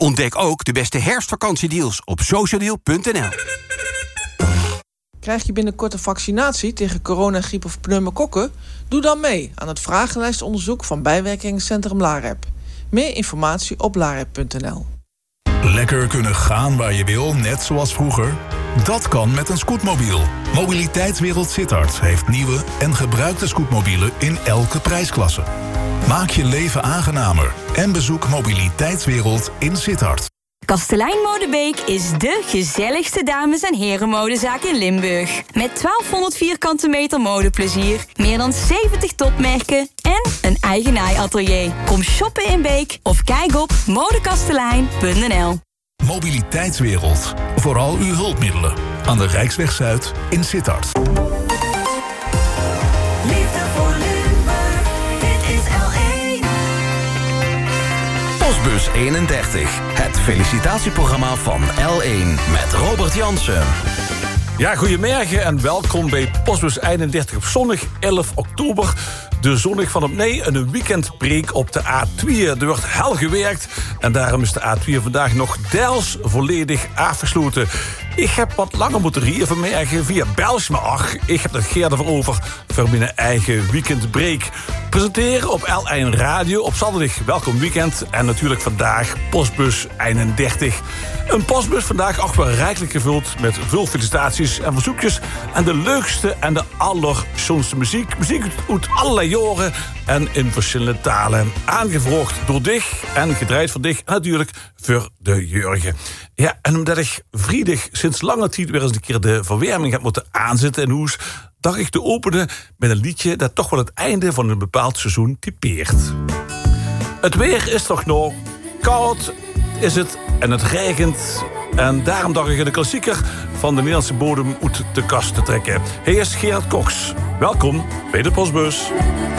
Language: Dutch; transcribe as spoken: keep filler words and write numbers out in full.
Ontdek ook de beste herfstvakantiedeals op socialdeal punt n l. Krijg je binnenkort een vaccinatie tegen corona, griep of pneumokokken? Doe dan mee aan het vragenlijstonderzoek van bijwerkingencentrum LAREP. Meer informatie op larep punt n l. Lekker kunnen gaan waar je wil, net zoals vroeger? Dat kan met een scootmobiel. Mobiliteitswereld Sittard heeft nieuwe en gebruikte scootmobielen in elke prijsklasse. Maak je leven aangenamer en bezoek Mobiliteitswereld in Sittard. Kastelein Modebeek is dé gezelligste dames- en herenmodezaak in Limburg. Met twaalfhonderd vierkante meter modeplezier, meer dan zeventig topmerken en een eigen naaiatelier. Kom shoppen in Beek of kijk op modekastelein punt n l. Mobiliteitswereld. Vooral uw hulpmiddelen. Aan de Rijksweg Zuid in Sittard. Liefde voor Limburg, dit is L één. Postbus eenendertig. Het felicitatieprogramma van L één met Robert Jansen. Ja, goedemorgen en welkom bij Postbus eenendertig op zondag elf oktober. De zondag van opnieuw een weekendbreak op de A twee. Er wordt hel gewerkt en daarom is de A twee vandaag nog deels volledig afgesloten. Ik heb wat langer moeten rijden vanmorgen via België, maar ach, ik heb er geen voor over voor mijn eigen weekendbreak. Presenteren op L één Radio op zaterdag welkom weekend en natuurlijk vandaag Postbus eenendertig. Een postbus vandaag ook wel rijkelijk gevuld met veel felicitaties en verzoekjes en de leukste en de allerschoonste muziek. Muziek uit allerlei jaren en in verschillende talen. Aangevraagd door dich en gedraaid voor dich en natuurlijk voor de Jurgen. Ja, en omdat ik vrijdag sinds lange tijd weer eens een keer de verwarming heb moeten aanzetten in huis, dacht ik te openen met een liedje dat toch wel het einde van een bepaald seizoen typeert. Het weer is toch nog koud, is het, en het regent. En daarom dacht ik de klassieker van de Nederlandse bodem uit de kast te trekken. Hij is Gerard Cox. Welkom bij de Postbus.